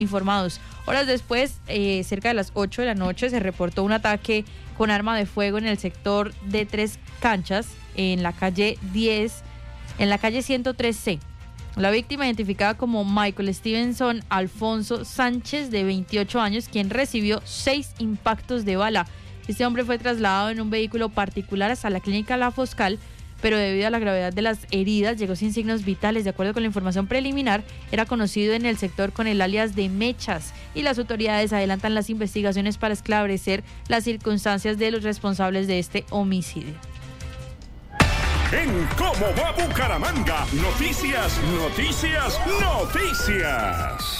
informados. Horas después, cerca de las 8 de la noche, se reportó un ataque con arma de fuego en el sector de Tres Canchas, en la calle 10, en la calle 103C. La víctima, identificada como Michael Stevenson Alfonso Sánchez, de 28 años, quien recibió 6 impactos de bala. Este hombre fue trasladado en un vehículo particular hasta la clínica La Foscal, pero debido a la gravedad de las heridas llegó sin signos vitales. De acuerdo con la información preliminar, era conocido en el sector con el alias de Mechas, y las autoridades adelantan las investigaciones para esclarecer las circunstancias de los responsables de este homicidio. En ¿Cómo va Bucaramanga? Noticias, noticias, noticias.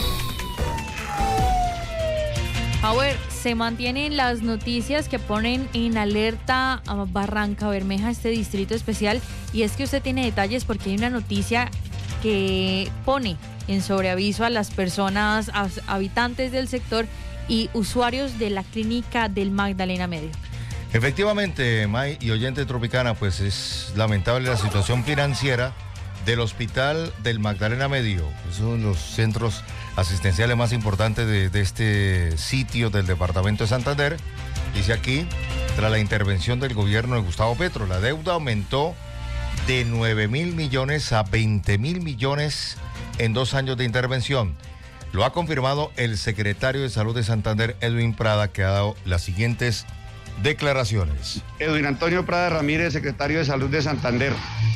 Howard, se mantienen las noticias que ponen en alerta a Barrancabermeja, este distrito especial, y es que usted tiene detalles porque hay una noticia que pone en sobreaviso a las personas, habitantes del sector y usuarios de la clínica del Magdalena Medio. Efectivamente, May y oyente Tropicana, pues es lamentable la situación financiera del Hospital del Magdalena Medio. Es uno de los centros asistenciales más importantes de este sitio del departamento de Santander. Dice aquí, tras la intervención del gobierno de Gustavo Petro, la deuda aumentó de 9.000 millones a 20.000 millones en 2 años de intervención. Lo ha confirmado el secretario de Salud de Santander, Edwin Prada, que ha dado las siguientes declaraciones. Edwin Antonio Prada Ramírez, secretario de Salud de Santander.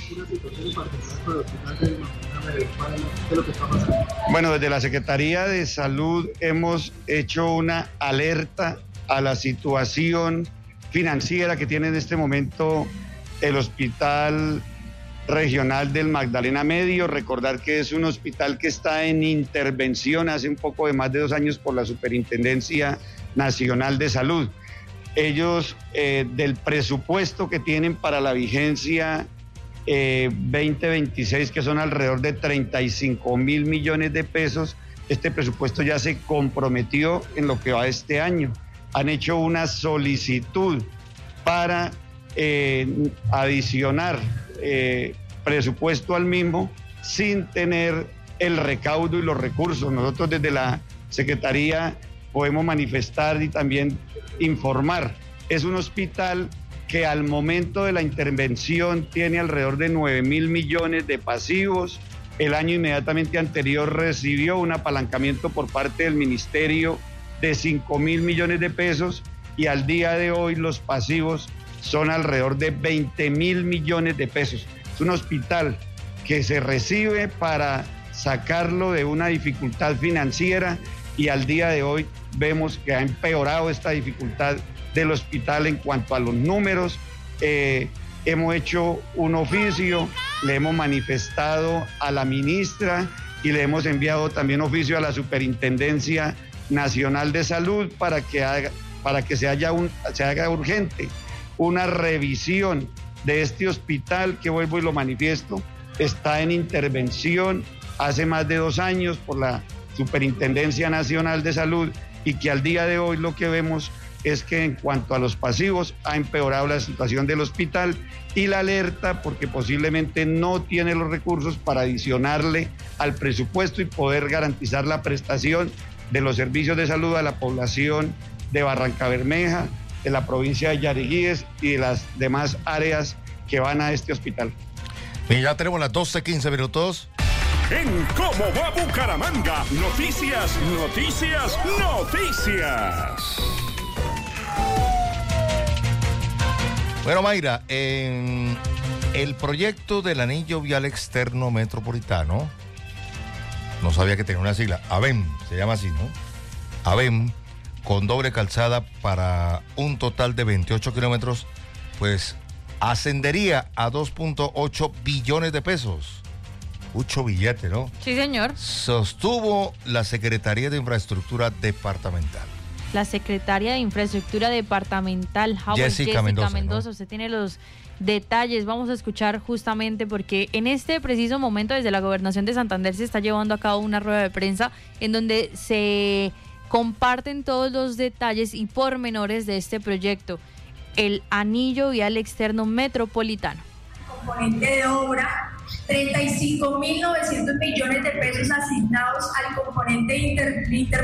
Bueno, desde la Secretaría de Salud hemos hecho una alerta a la situación financiera que tiene en este momento el Hospital Regional del Magdalena Medio. Recordar que es un hospital que está en intervención hace un poco de más de 2 años por la Superintendencia Nacional de Salud. Ellos, del presupuesto que tienen para la vigencia 2026, que son alrededor de 35.000 millones de pesos, este presupuesto ya se comprometió en lo que va este año. Han hecho una solicitud para adicionar presupuesto al mismo sin tener el recaudo y los recursos. Nosotros desde la Secretaría podemos manifestar y también informar. Es un hospital que al momento de la intervención tiene alrededor de 9.000 millones de pasivos. El año inmediatamente anterior recibió un apalancamiento por parte del ministerio de 5.000 millones de pesos y al día de hoy los pasivos son alrededor de 20.000 millones de pesos. Es un hospital que se recibe para sacarlo de una dificultad financiera y al día de hoy vemos que ha empeorado esta dificultad del hospital en cuanto a los números. Hemos hecho un oficio, le hemos manifestado a la ministra y le hemos enviado también oficio a la Superintendencia Nacional de Salud para que se haga urgente una revisión de este hospital que, vuelvo y lo manifiesto, está en intervención hace más de 2 años por la Superintendencia Nacional de Salud y que al día de hoy lo que vemos es que en cuanto a los pasivos ha empeorado la situación del hospital y la alerta porque posiblemente no tiene los recursos para adicionarle al presupuesto y poder garantizar la prestación de los servicios de salud a la población de Barrancabermeja, de la provincia de Yariguíes y de las demás áreas que van a este hospital. Y ya tenemos las 12:15 minutos. En ¿Cómo va Bucaramanga? Noticias, noticias, noticias. Bueno, Mayra, en el proyecto del anillo vial externo metropolitano, no sabía que tenía una sigla, AVEM, se llama así, ¿no? AVEM, con doble calzada para un total de 28 kilómetros, pues ascendería a 2.8 billones de pesos. Mucho billete, ¿no? Sí, señor. Sostuvo la Secretaría de Infraestructura Departamental. La secretaria de Infraestructura Departamental, Jessica Mendoza. Usted tiene los detalles. Vamos a escuchar justamente porque en este preciso momento desde la Gobernación de Santander se está llevando a cabo una rueda de prensa en donde se comparten todos los detalles y pormenores de este proyecto, el anillo vial externo metropolitano. Componente de obra 35.900 millones de pesos asignados al componente